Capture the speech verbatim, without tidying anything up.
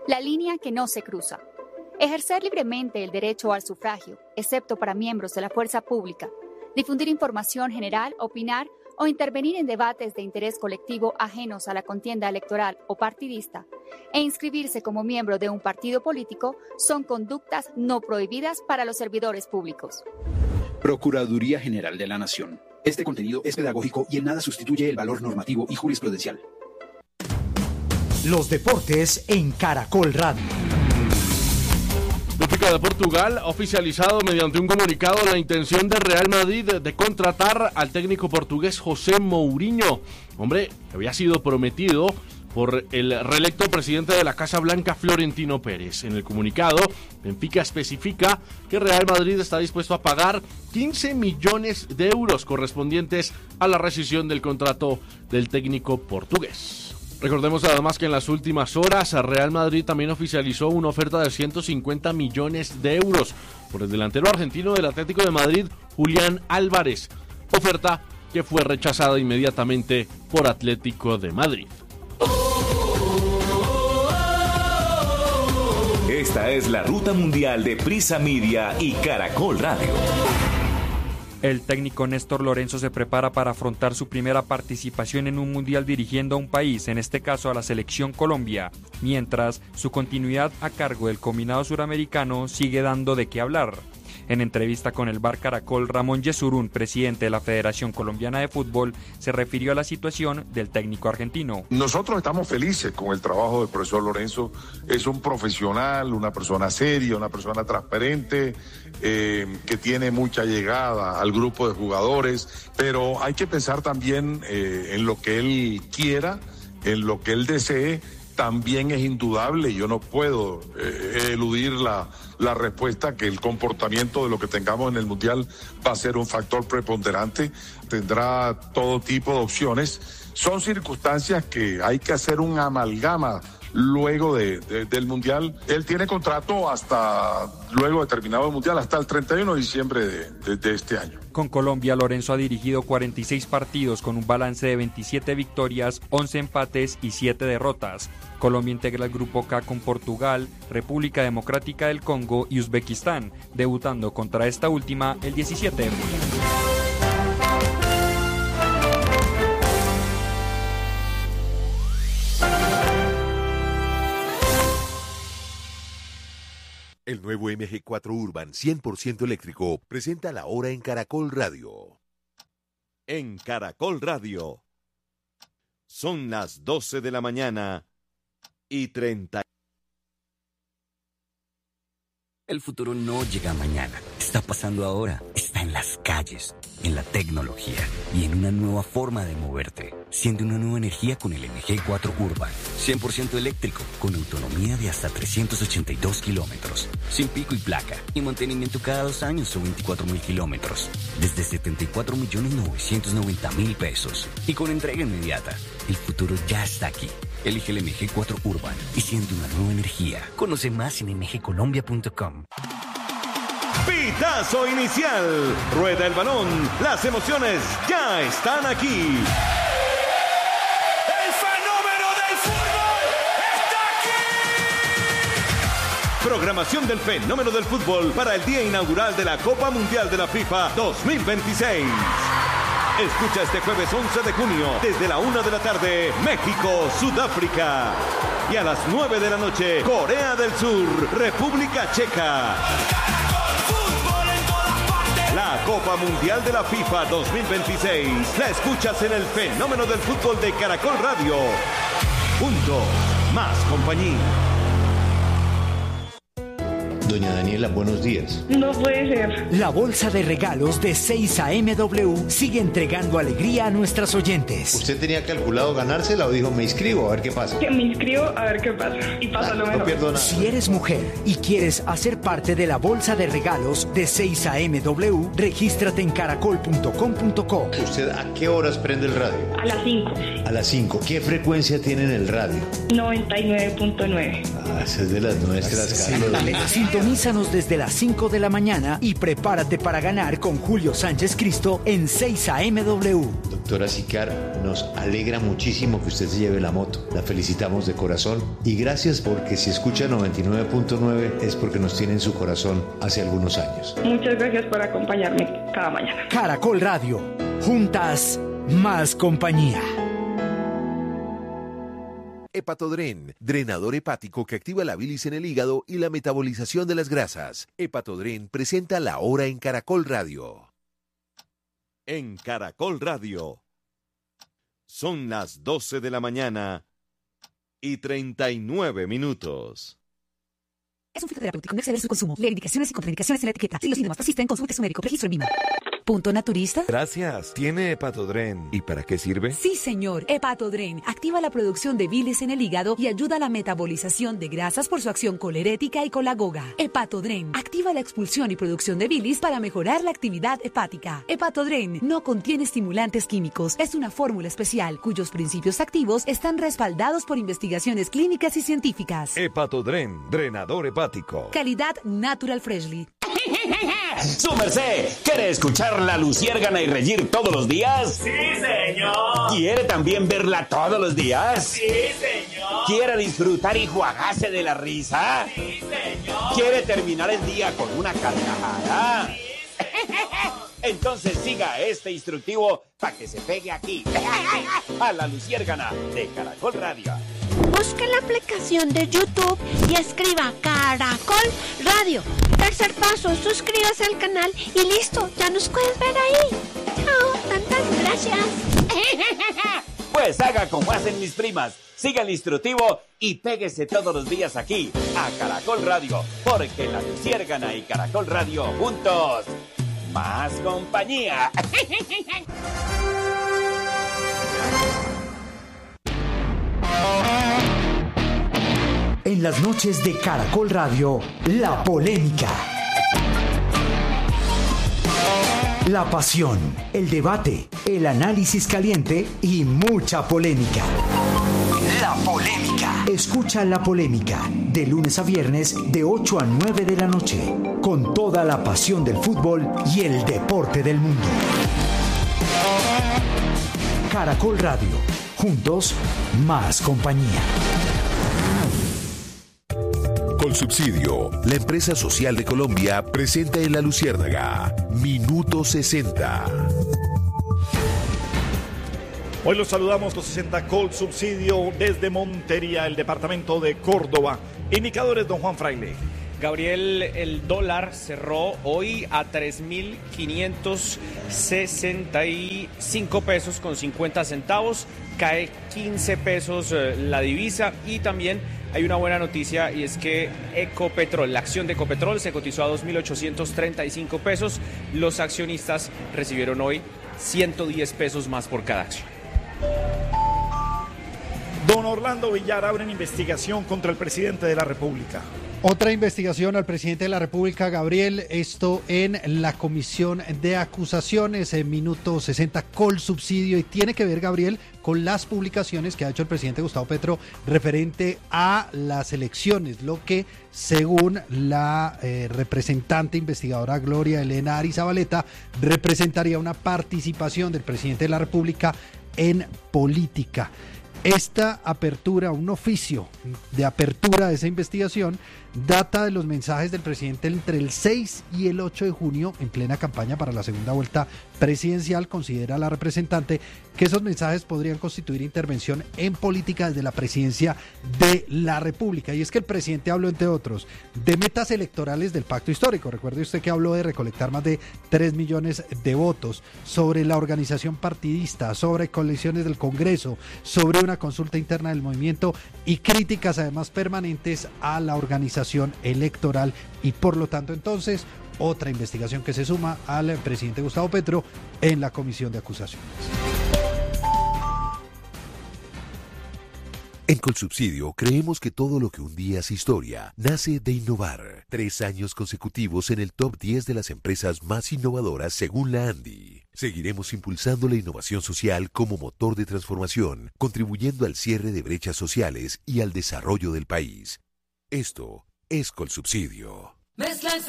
la línea que no se cruza. Ejercer libremente el derecho al sufragio, excepto para miembros de la fuerza pública, difundir información general, opinar o intervenir en debates de interés colectivo ajenos a la contienda electoral o partidista, e inscribirse como miembro de un partido político son conductas no prohibidas para los servidores públicos. Procuraduría General de la Nación. Este contenido es pedagógico y en nada sustituye el valor normativo y jurisprudencial. Los deportes en Caracol Radio. Benfica de Portugal ha oficializado mediante un comunicado la intención de Real Madrid de contratar al técnico portugués José Mourinho, hombre que había sido prometido por el reelecto presidente de la Casa Blanca, Florentino Pérez. En el comunicado, Benfica especifica que Real Madrid está dispuesto a pagar quince millones de euros correspondientes a la rescisión del contrato del técnico portugués. Recordemos además que en las últimas horas Real Madrid también oficializó una oferta de ciento cincuenta millones de euros por el delantero argentino del Atlético de Madrid, Julián Álvarez, oferta que fue rechazada inmediatamente por Atlético de Madrid. Esta es la ruta mundial de Prisa Media y Caracol Radio. El técnico Néstor Lorenzo se prepara para afrontar su primera participación en un mundial dirigiendo a un país, en este caso a la selección Colombia, mientras su continuidad a cargo del combinado suramericano sigue dando de qué hablar. En entrevista con el Bar Caracol, Ramón Yesurún, presidente de la Federación Colombiana de Fútbol, se refirió a la situación del técnico argentino. Nosotros estamos felices con el trabajo del profesor Lorenzo. Es un profesional, una persona seria, una persona transparente, eh, que tiene mucha llegada al grupo de jugadores, pero hay que pensar también eh, en lo que él quiera, en lo que él desee. También es indudable, yo no puedo eh, eludir la, la respuesta que el comportamiento de lo que tengamos en el Mundial va a ser un factor preponderante, tendrá todo tipo de opciones. Son circunstancias que hay que hacer un amalgama luego de, de, del Mundial. Él tiene contrato hasta luego de terminado el Mundial, hasta el treinta y uno de diciembre de, de, de este año. Con Colombia, Lorenzo ha dirigido cuarenta y seis partidos con un balance de veintisiete victorias, once empates y siete derrotas. Colombia integra el Grupo K con Portugal, República Democrática del Congo y Uzbekistán, debutando contra esta última el diecisiete de junio. El nuevo M G cuatro Urban cien por ciento eléctrico presenta la hora en Caracol Radio. En Caracol Radio. Son las doce de la mañana y treinta. El futuro no llega mañana, está pasando ahora, está en las calles, en la tecnología y en una nueva forma de moverte. Siente una nueva energía con el M G cuatro Urban, cien por ciento eléctrico, con autonomía de hasta trescientos ochenta y dos kilómetros, sin pico y placa, y mantenimiento cada dos años o veinticuatro mil kilómetros, desde setenta y cuatro millones novecientos noventa mil pesos, y con entrega inmediata. El futuro ya está aquí. Elige el M G cuatro Urban y siente una nueva energía. Conoce más en m g colombia punto com. Pitazo inicial. Rueda el balón. Las emociones ya están aquí. ¡El fenómeno del fútbol está aquí! Programación del fenómeno del fútbol para el día inaugural de la Copa Mundial de la FIFA dos mil veintiséis. Escucha este jueves once de junio, desde la una de la tarde, México, Sudáfrica. Y a las nueve de la noche, Corea del Sur, República Checa. La Copa Mundial de la FIFA dos mil veintiséis la escuchas en el fenómeno del fútbol de Caracol Radio. Juntos, más compañía. Doña Daniela, buenos días. No puede ser. La bolsa de regalos de seis A M W sigue entregando alegría a nuestras oyentes. ¿Usted tenía calculado ganársela o dijo me inscribo a ver qué pasa? Que me inscribo a ver qué pasa. Y pasa ah, lo mejor. No pierdo nada. Si eres mujer y quieres hacer parte de la bolsa de regalos de seis A M W, regístrate en caracol punto com punto co. ¿Usted a qué horas prende el radio? A las cinco. A las cinco. ¿Qué frecuencia tiene en el radio? noventa y nueve punto nueve. Ah, esa es de las nuestras. Sí, Sintonízanos desde las cinco de la mañana y prepárate para ganar con Julio Sánchez Cristo en seis A M W. Doctora Sicar, nos alegra muchísimo que usted se lleve la moto. La felicitamos de corazón y gracias porque si escucha noventa y nueve punto nueve es porque nos tiene en su corazón hace algunos años. Muchas gracias por acompañarme cada mañana. Caracol Radio. Juntas, más compañía. Hepatodren, drenador hepático que activa la bilis en el hígado y la metabolización de las grasas. Hepatodren presenta La Hora en Caracol Radio. En Caracol Radio. Son las doce de la mañana y treinta y nueve minutos. Es un fitoterapéutico, no exceder su consumo. Lee indicaciones y contraindicaciones en la etiqueta. Si los síntomas persisten, consulte a su médico. Registro en Vima. Punto Naturista. Gracias. ¿Tiene Hepatodren? ¿Y para qué sirve? Sí, señor. Hepatodren activa la producción de bilis en el hígado y ayuda a la metabolización de grasas por su acción colerética y colagoga. Hepatodren activa la expulsión y producción de bilis para mejorar la actividad hepática. Hepatodren no contiene estimulantes químicos. Es una fórmula especial cuyos principios activos están respaldados por investigaciones clínicas y científicas. Hepatodren, drenador hepático. Calidad Natural Freshly. ¡Su merced! ¿Quiere escuchar La Luciérgana y reír todos los días? ¡Sí, señor! ¿Quiere también verla todos los días? ¡Sí, señor! ¿Quiere disfrutar y juagarse de la risa? ¡Sí, señor! ¿Quiere terminar el día con una carcajada? ¡Sí, señor! Entonces siga este instructivo para que se pegue aquí, a La Luciérgana de Caracol Radio. Busque la aplicación de YouTube y escriba Caracol Radio. Tercer paso, suscríbase al canal y listo, ya nos puedes ver ahí. Chao, tantas gracias. Pues haga como hacen mis primas, siga el instructivo y péguese todos los días aquí, a Caracol Radio, porque La Luciérgana y Caracol Radio juntos, más compañía. En las noches de Caracol Radio, la polémica. La pasión, el debate, el análisis caliente y mucha polémica. La polémica. Escucha La Polémica de lunes a viernes de ocho a nueve de la noche, con toda la pasión del fútbol y el deporte del mundo. Caracol Radio, juntos, más compañía. Colsubsidio, la empresa social de Colombia, presenta en La Luciérnaga Minuto sesenta. Hoy los saludamos, los sesenta Colsubsidio desde Montería, el departamento de Córdoba. Indicadores, don Juan Fraile. Gabriel, el dólar cerró hoy a tres mil quinientos sesenta y cinco pesos con cincuenta centavos, cae quince pesos eh, la divisa, y también hay una buena noticia y es que Ecopetrol, la acción de Ecopetrol se cotizó a dos mil ochocientos treinta y cinco pesos, los accionistas recibieron hoy ciento diez pesos más por cada acción. Don Orlando Villar, abren investigación contra el presidente de la República. Otra investigación al presidente de la República, Gabriel, esto en la Comisión de Acusaciones, en Minuto sesenta Colsubsidio, y tiene que ver, Gabriel, con las publicaciones que ha hecho el presidente Gustavo Petro referente a las elecciones, lo que, según la eh, representante investigadora Gloria Elena Arizabaleta, representaría una participación del presidente de la República en política. Esta apertura, un oficio de apertura de esa investigación, data de los mensajes del presidente entre el seis y el ocho de junio, en plena campaña para la segunda vuelta presidencial. Considera la representante que esos mensajes podrían constituir intervención en política desde la presidencia de la República. Y es que el presidente habló, entre otros, de metas electorales del pacto histórico. Recuerde usted que habló de recolectar más de tres millones de votos, sobre la organización partidista, sobre coaliciones del Congreso, sobre una consulta interna del movimiento y críticas además permanentes a la organización electoral, y por lo tanto entonces otra investigación que se suma al presidente Gustavo Petro en la Comisión de Acusaciones. En Colsubsidio creemos que todo lo que un día es historia nace de innovar. Tres años consecutivos en el top diez de las empresas más innovadoras según la ANDI. Seguiremos impulsando la innovación social como motor de transformación, contribuyendo al cierre de brechas sociales y al desarrollo del país. Esto es Colsubsidio. Mezcla